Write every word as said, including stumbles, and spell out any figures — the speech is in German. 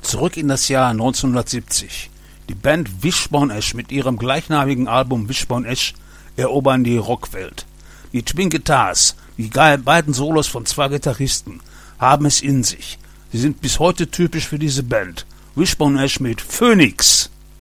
Zurück in das Jahr neunzehnhundertsiebzig. Die Band Wishbone Ash mit ihrem gleichnamigen Album Wishbone Ash erobern die Rockwelt. Die Twin Guitars, die beiden Solos von zwei Gitarristen, haben es in sich. Sie sind bis heute typisch für diese Band. Wishbone Ash mit Phoenix.